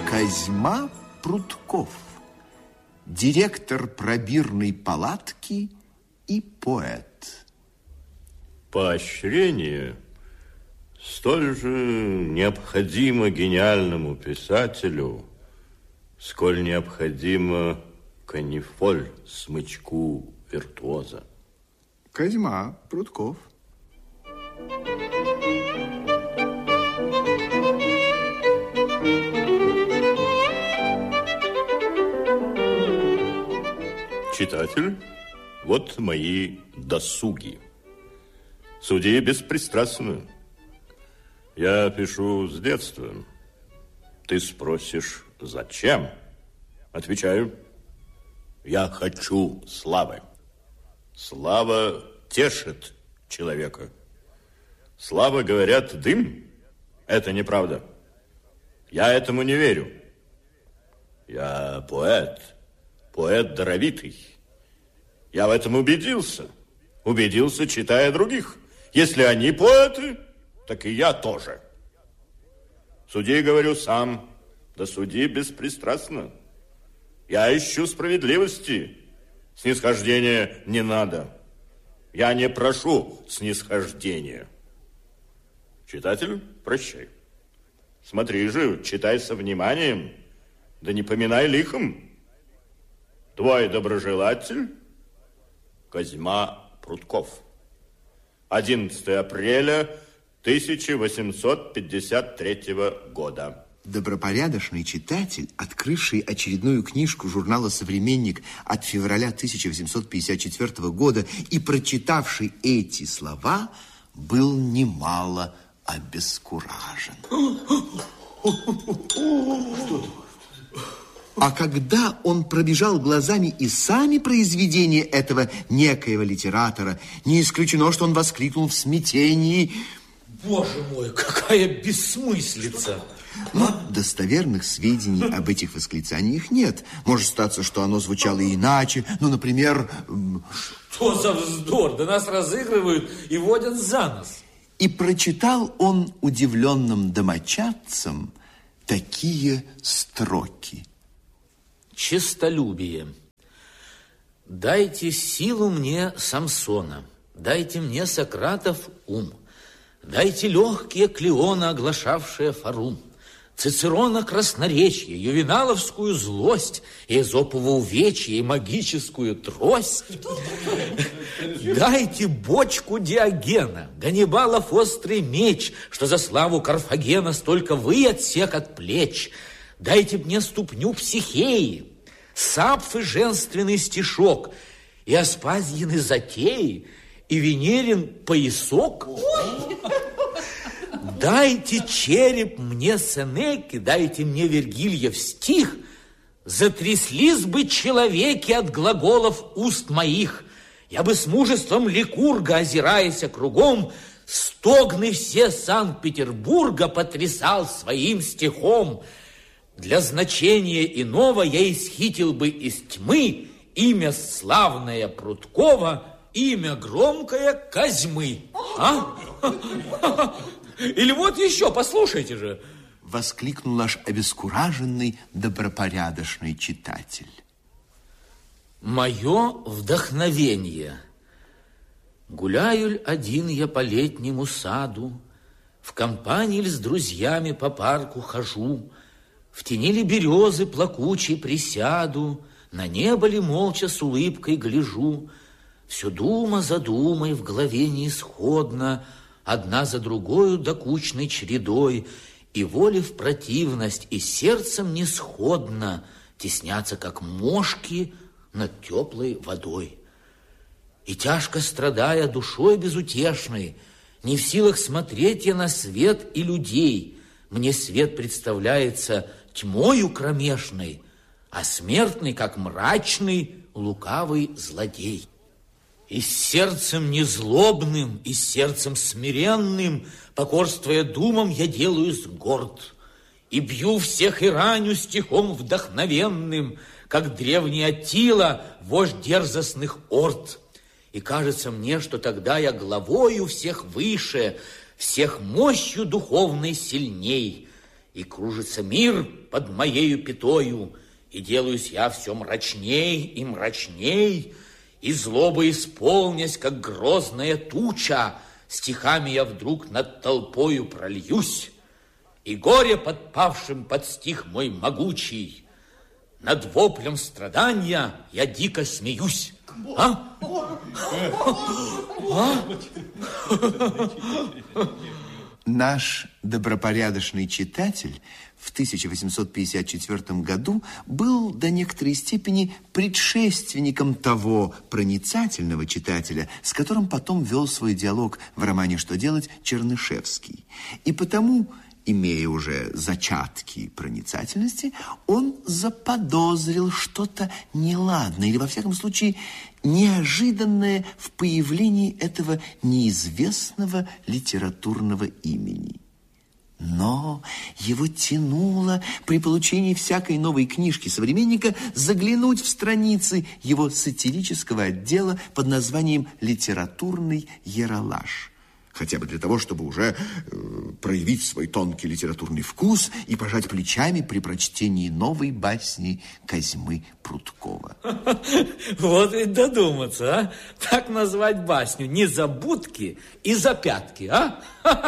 Козьма Прутков, директор пробирной палатки и поэт. Поощрение столь же необходимо гениальному писателю, сколь необходимо канифоль смычку виртуоза. Козьма Прутков. Читатель, вот мои досуги. Суди беспристрастно. Я пишу с детства. Ты спросишь, зачем? Отвечаю, я хочу славы. Слава тешит человека. Слава, говорят, дым. Это неправда. Я этому не верю. Я поэт. Поэт даровитый. Я в этом убедился. Убедился, читая других. Если они поэты, так и я тоже. Суди, говорю, сам. Да суди беспристрастно. Я ищу справедливости. Снисхождения не надо. Я не прошу снисхождения. Читатель, прощай. Смотри же, читай со вниманием, да не поминай лихом. Твой доброжелатель Козьма Прутков. 11 апреля 1853 года. Добропорядочный читатель, открывший очередную книжку журнала «Современник» от февраля 1854 года и прочитавший эти слова, был немало обескуражен. А когда он пробежал глазами и сами произведения этого некоего литератора, не исключено, что он воскликнул в смятении: «Боже мой, какая бессмыслица!» Но достоверных сведений об этих восклицаниях нет. Может статься, что оно звучало иначе. Ну, например... Что за вздор? Да нас разыгрывают и водят за нос. И прочитал он удивленным домочадцам такие строки. Честолюбие. Дайте силу мне Самсона, дайте мне Сократов ум, дайте легкие Клеона, оглашавшие форум, Цицерона красноречие, ювеналовскую злость, Эзопово увечье и магическую трость. Дайте бочку Диогена, Ганнибалов острый меч, что за славу Карфагена столько вы от всех от плеч. Дайте мне ступню Психеи, Сапфы женственный стишок, и Аспазьины затеи, и Венерин поясок. Дайте череп мне Сенеки, дайте мне Вергильев стих, затряслись бы человеки от глаголов уст моих. Я бы с мужеством Ликурга, озираясь кругом, стогны все Санкт-Петербурга потрясал своим стихом. Для значения иного я исхитил бы из тьмы имя славное Пруткова, имя громкое Козьмы. А? Или вот еще, послушайте же. Воскликнул наш обескураженный добропорядочный читатель. Мое вдохновение. Гуляю один я по летнему саду, в компании с друзьями по парку хожу, в тени ли березы плакучей присяду, на небо ли молча с улыбкой гляжу. Все дума за думой в голове неисходно, одна за другою докучной чередой, и воли в противность, и сердцем несходно теснятся, как мошки над теплой водой. И тяжко страдая душой безутешной, не в силах смотреть я на свет и людей, мне свет представляется тьмою кромешной, а смертный, как мрачный, лукавый злодей. И с сердцем незлобным, и с сердцем смиренным, покорствуя думам, я делаюсь горд. И бью всех и раню стихом вдохновенным, как древний Аттила, вождь дерзостных орд. И кажется мне, что тогда я главою всех выше, всех мощью духовной сильней. и кружится мир под моею пятою, и делаюсь я все мрачней и мрачней, и злоба исполнясь, как грозная туча, стихами я вдруг над толпою прольюсь, и горе подпавшим под стих мой могучий, над воплем страдания я дико смеюсь. Наш добропорядочный читатель в 1854 году был до некоторой степени предшественником того проницательного читателя, с которым потом вел свой диалог в романе «Что делать» Чернышевский. И потому, имея уже зачатки проницательности, он заподозрил что-то неладное, или, во всяком случае, неожиданное в появлении этого неизвестного литературного имени. Но его тянуло при получении всякой новой книжки современника заглянуть в страницы его сатирического отдела под названием «Литературный ералаш». Хотя бы для того, чтобы уже проявить свой тонкий литературный вкус и пожать плечами при прочтении новой басни Козьмы Прудкова. Вот ведь додуматься, а? Так назвать басню «Незабудки и запятки», а?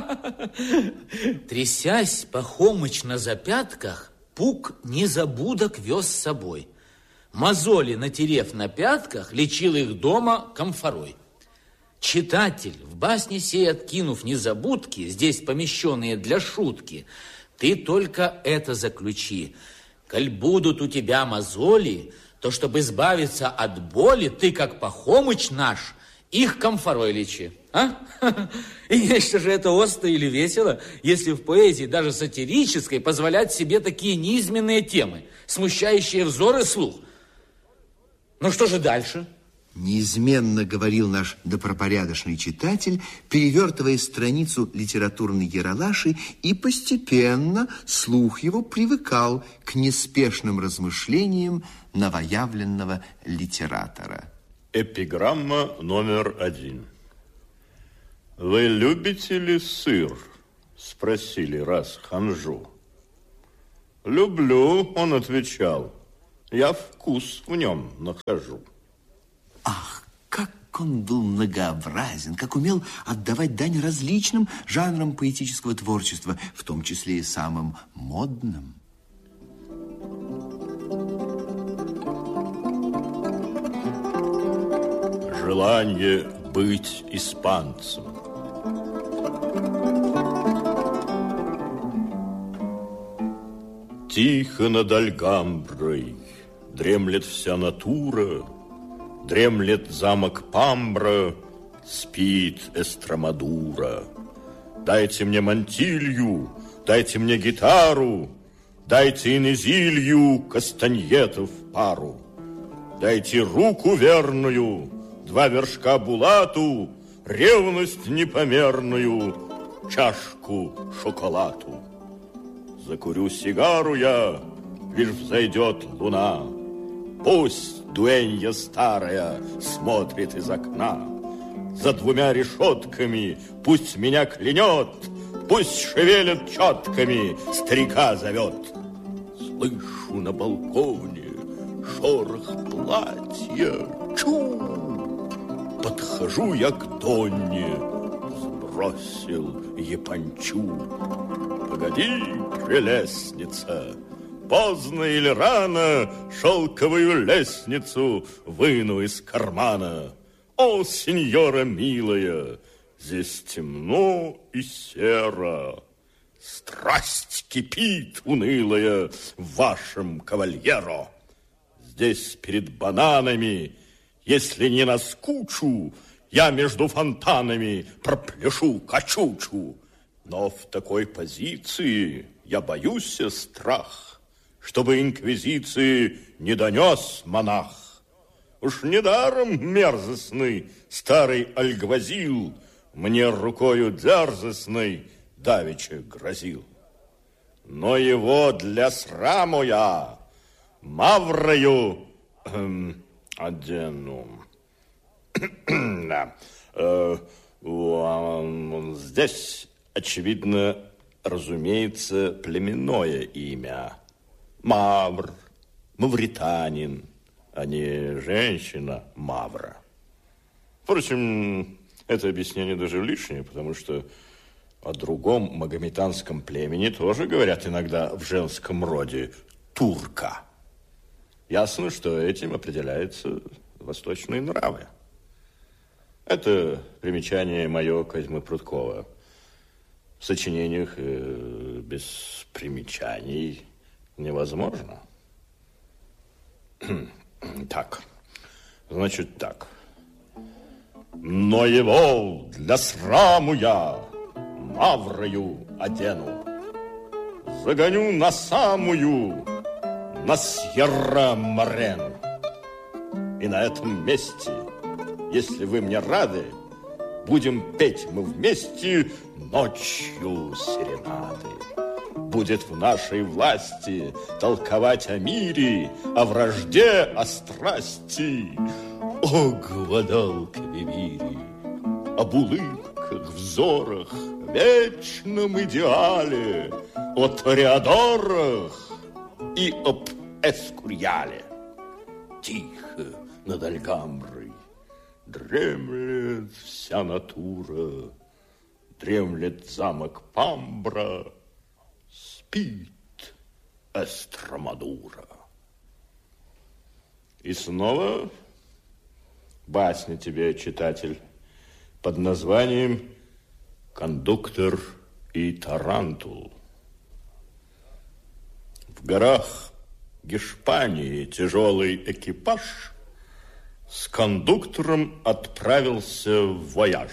Трясясь по-хомыч на запятках, Пук незабудок вез с собой. Мозоли, натерев на пятках, лечил их дома камфорой. Читатель, в басне сей откинув незабудки, здесь помещенные для шутки, ты только это заключи: коль будут у тебя мозоли, то, чтобы избавиться от боли, ты, как Пахомыч наш, их камфорой лечи. А? И нечто же это остро или весело, если в поэзии, даже сатирической, позволять себе такие низменные темы, смущающие взор и слух. Ну что же дальше? Неизменно говорил наш добропорядочный читатель, перевертывая страницу литературной ералаши, и постепенно слух его привыкал к неспешным размышлениям новоявленного литератора. Эпиграмма номер 1. Вы любите ли сыр? Спросили раз ханжу. Люблю, он отвечал, я вкус в нем нахожу. Ах, как он был многообразен, как умел отдавать дань различным жанрам поэтического творчества, в том числе и самым модным. Желание быть испанцем. Тихо над Альгамброй дремлет вся натура, дремлет замок Памбра, спит Эстромадура. Дайте мне мантилью, дайте мне гитару, дайте инезилью кастаньетов пару. Дайте руку верную, 2 вершка булату, ревность непомерную, чашку шоколаду. Закурю сигару я, лишь взойдет луна. Пусть дуэнья старая смотрит из окна. За 2 решетками пусть меня клянет, пусть шевелит четками, старика зовет. Слышу на балконе шорох платья. Чу! Подхожу я к Донне, сбросил япончу. Погоди, прелестница, поздно или рано шелковую лестницу выну из кармана. О, сеньора милая, здесь темно и серо. Страсть кипит унылая в вашем кавальеро. Здесь перед бананами, если не наскучу, я между фонтанами пропляшу качучу. Но в такой позиции я боюсь страх, чтобы инквизиции не донес монах. Уж недаром мерзостный старый альгвазил мне рукою дерзостной давеча грозил. Но его для сраму я маврою одену. Да. Здесь, очевидно, разумеется, племенное имя. Мавр, мавританин, а не женщина Мавра. Впрочем, это объяснение даже лишнее, потому что о другом магометанском племени тоже говорят иногда в женском роде турка. Ясно, что этим определяются восточные нравы. Это примечание мое Козьмы Прудкова. В сочинениях без примечаний невозможно. Так, значит так. Но его для сраму я маврою одену, загоню на самую, на Сьерра-Морен. И на этом месте, если вы мне рады, будем петь мы вместе ночью серенады. Будет в нашей власти толковать о мире, о вражде, о страсти. О, Гвадалквивири, об улыбках, взорах, вечном идеале, о Тореадорах и об Эскурьяле. Тихо над Альгамброй дремлет вся натура, дремлет замок Памбра, спит Эстромадура. И снова басня тебе, читатель, под названием «Кондуктор и тарантул». В горах Гешпании тяжелый экипаж с кондуктором отправился в вояж.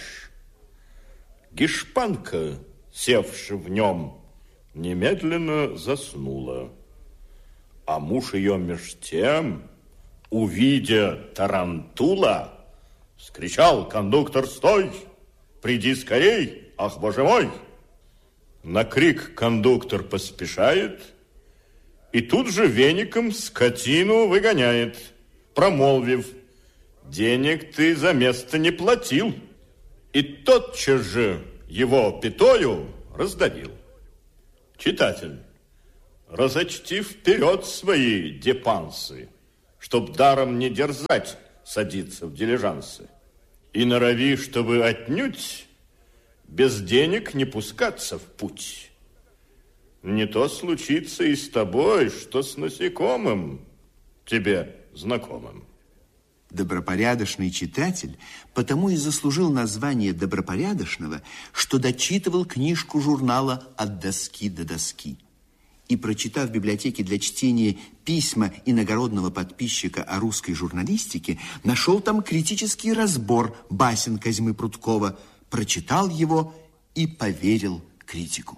Гешпанка, севши в нем, немедленно заснула, а муж ее меж тем, увидя тарантула, вскричал: «Кондуктор, стой! Приди скорей! Ах, боже мой!» На крик кондуктор поспешает и тут же веником скотину выгоняет, промолвив: «Денег ты за место не платил», и тотчас же его пятою раздавил. Читатель, разочти вперед свои депансы, чтоб даром не дерзать садиться в дилижансы, и норови, чтобы отнюдь без денег не пускаться в путь. Не то случится и с тобой, что с насекомым тебе знакомым. Добропорядочный читатель потому и заслужил название добропорядочного, что дочитывал книжку журнала «От доски до доски». И, прочитав в библиотеке для чтения письма иногородного подписчика о русской журналистике, нашел там критический разбор басен Козьмы Прудкова, прочитал его и поверил критику.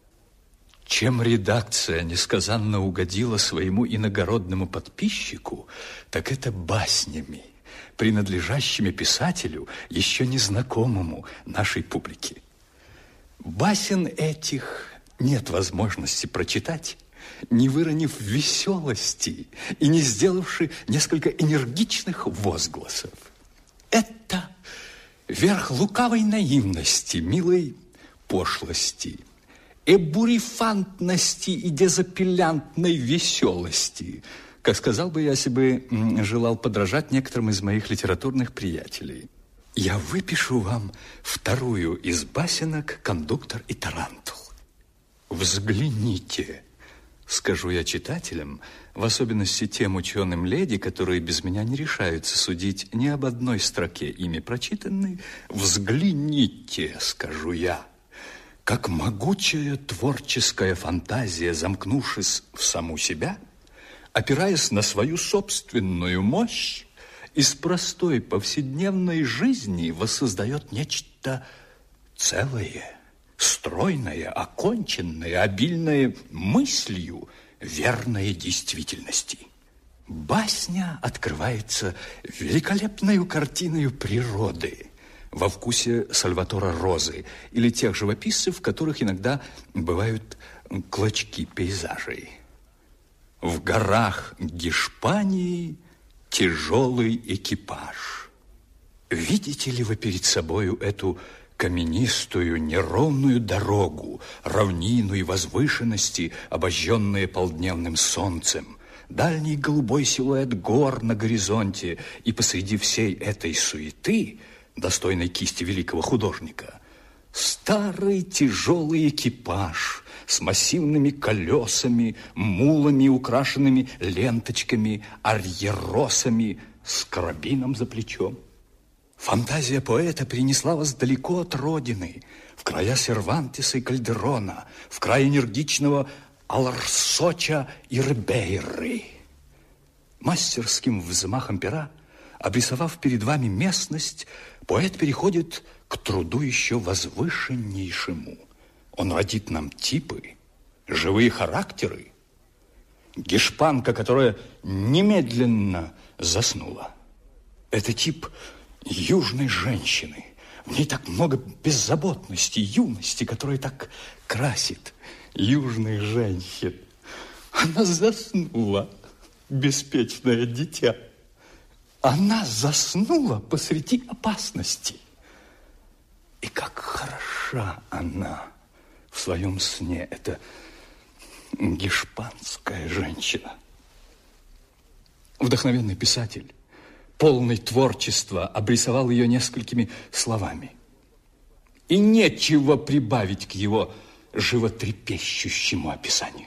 Чем редакция несказанно угодила своему иногородному подписчику, так это баснями, принадлежащими писателю, еще незнакомому нашей публике. Басен этих нет возможности прочитать, не выронив веселости и не сделавши несколько энергичных возгласов. Это верх лукавой наивности, милой пошлости, эбурифантности и дезапеллянтной веселости, как сказал бы я, если бы желал подражать некоторым из моих литературных приятелей. Я выпишу вам вторую из басенок «Кондуктор и тарантул». Взгляните, скажу я читателям, в особенности тем ученым леди, которые без меня не решаются судить ни об одной строке ими прочитанной. Взгляните, скажу я, как могучая творческая фантазия, замкнувшись в саму себя, опираясь на свою собственную мощь, из простой повседневной жизни воссоздает нечто целое, стройное, оконченное, обильное мыслью, верное действительности. Басня открывается великолепной картиной природы во вкусе Сальватора Розы или тех живописцев, в которых иногда бывают клочки пейзажей. В горах Гешпании тяжелый экипаж. Видите ли вы перед собою эту каменистую неровную дорогу, равнину и возвышенности, обожженные полдневным солнцем, дальний голубой силуэт гор на горизонте, и посреди всей этой суеты, достойной кисти великого художника, старый тяжелый экипаж с массивными колесами, мулами, украшенными ленточками, арьеросами, с карабином за плечом. Фантазия поэта перенесла вас далеко от родины, в края Сервантеса и Кальдерона, в край энергичного Аларсоча и Рибейры. Мастерским взмахом пера, обрисовав перед вами местность, поэт переходит к труду еще возвышеннейшему. Он родит нам типы, живые характеры. Гешпанка, которая немедленно заснула. Это тип южной женщины. В ней так много беззаботности, юности, которая так красит южных женщин. Она заснула, беспечное дитя. Она заснула посреди опасности. И как хороша она в своем сне, эта гешпанская женщина. Вдохновенный писатель, полный творчества, обрисовал ее несколькими словами. И нечего прибавить к его животрепещущему описанию.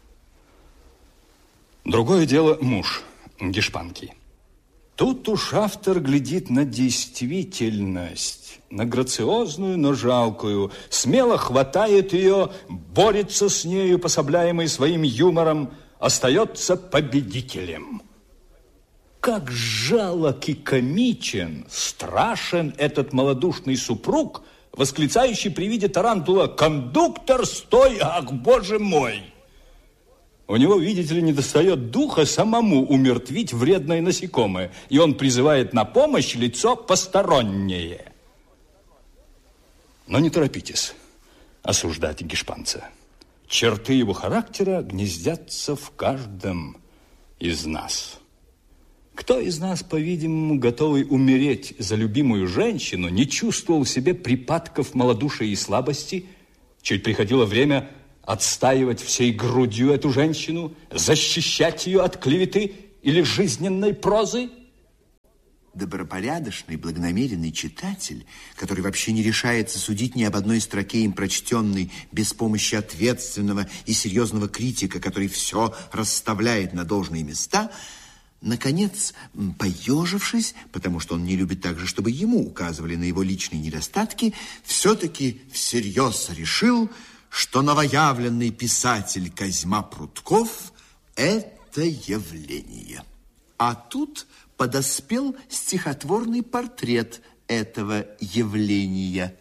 Другое дело муж гешпанки. Тут уж автор глядит на действительность, на грациозную, но жалкую, смело хватает ее, борется с нею, пособляемый своим юмором, остается победителем. Как жалок и комичен, страшен этот малодушный супруг, восклицающий при виде тарантула: «Кондуктор, стой! Ах, боже мой!» У него, видите ли, недостает духа самому умертвить вредное насекомое, и он призывает на помощь лицо постороннее. Но не торопитесь осуждать гешпанца. Черты его характера гнездятся в каждом из нас. Кто из нас, по-видимому, готовый умереть за любимую женщину, не чувствовал в себе припадков малодушия и слабости, чуть приходило время отстаивать всей грудью эту женщину, защищать ее от клеветы или жизненной прозы? Добропорядочный, благонамеренный читатель, который вообще не решается судить ни об одной строке им прочтенной без помощи ответственного и серьезного критика, который все расставляет на должные места, наконец, поежившись, потому что он не любит также, чтобы ему указывали на его личные недостатки, все-таки всерьез решил, что новоявленный писатель Козьма Прутков – это явление. А тут подоспел стихотворный портрет этого явления.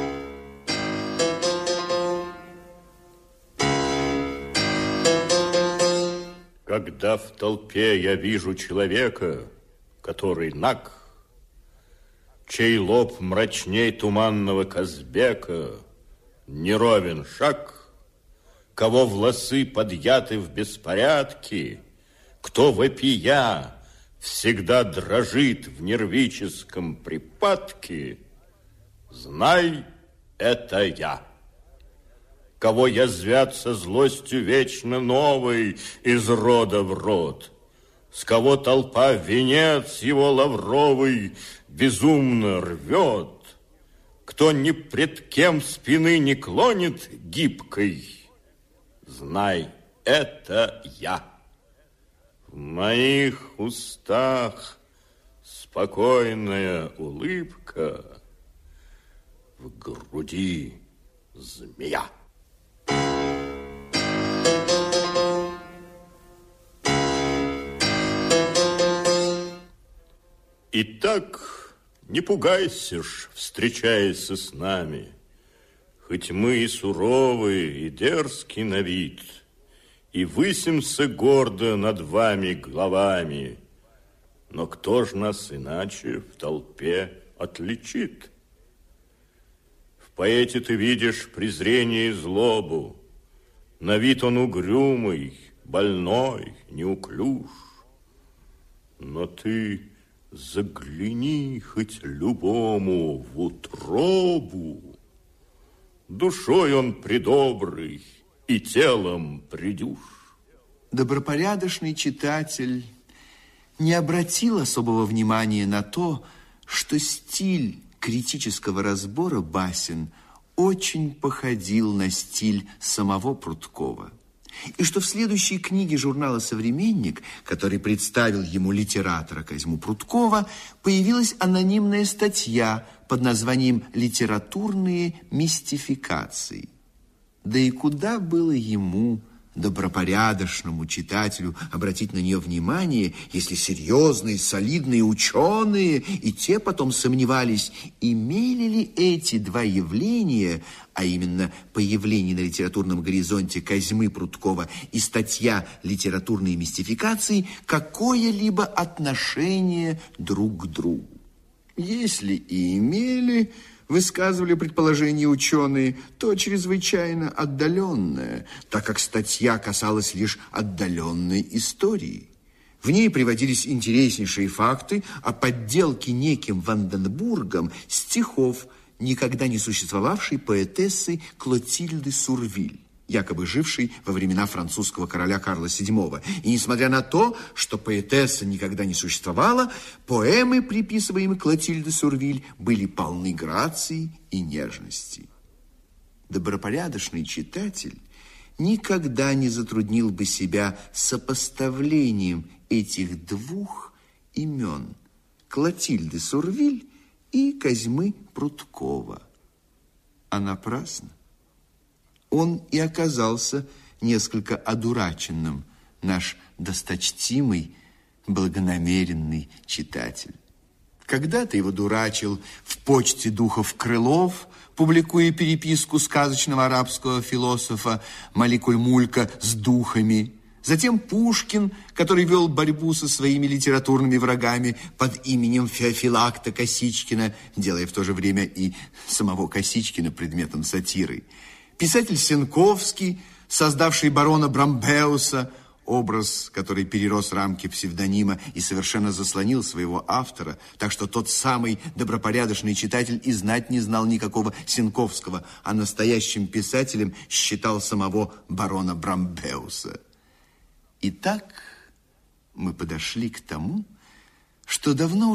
Когда в толпе я вижу человека, который наг, чей лоб мрачней туманного Казбека, неровен шаг, кого волосы подъяты в беспорядке, кто вопия всегда дрожит в нервическом припадке, знай, это я. Кого язвят со злостью вечно новой из рода в род, с кого толпа венец его лавровый безумно рвет, кто ни пред кем спины не клонит гибкой, знай, это я. В моих устах спокойная улыбка, в груди змея. Итак, не пугайся ж, встречаясь с нами, хоть мы и суровы, и дерзки на вид, и высимся гордо над вами главами, но кто ж нас иначе в толпе отличит? В поэте ты видишь презрение и злобу, на вид он угрюмый, больной, неуклюж, но ты загляни хоть любому в утробу. Душой он предобрый и телом придюж. Добропорядочный читатель не обратил особого внимания на то, что стиль критического разбора басен очень походил на стиль самого Прудкова. И что в следующей книге журнала «Современник», который представил ему литератора Козьму Прудкова, появилась анонимная статья под названием «Литературные мистификации». Да и куда было ему, добропорядочному читателю, обратить на нее внимание, если серьезные, солидные ученые и те потом сомневались, имели ли эти два явления, а именно появление на литературном горизонте Козьмы Прудкова и статья «Литературные мистификации», какое-либо отношение друг к другу. Если и имели, высказывали предположения ученые, то чрезвычайно отдаленное, так как статья касалась лишь отдаленной истории. В ней приводились интереснейшие факты о подделке неким Ванденбургом стихов, никогда не существовавшей поэтессы Клотильды Сурвиль, якобы жившей во времена французского короля Карла VII. И несмотря на то, что поэтесса никогда не существовала, поэмы, приписываемые Клотильде Сурвиль, были полны грации и нежности. Добропорядочный читатель никогда не затруднил бы себя сопоставлением этих двух имен – Клотильды Сурвиль и Козьмы Прудкова. А напрасно. Он и оказался несколько одураченным, наш досточтимый, благонамеренный читатель. Когда-то его дурачил в почте духов Крылов, публикуя переписку сказочного арабского философа Маликуль-Мулька с духами. Затем Пушкин, который вел борьбу со своими литературными врагами под именем Феофилакта Косичкина, делая в то же время и самого Косичкина предметом сатиры. Писатель Сенковский, создавший барона Брамбеуса, образ, который перерос рамки псевдонима и совершенно заслонил своего автора, так что тот самый добропорядочный читатель и знать не знал никакого Сенковского, а настоящим писателем считал самого барона Брамбеуса. Итак, мы подошли к тому, что давно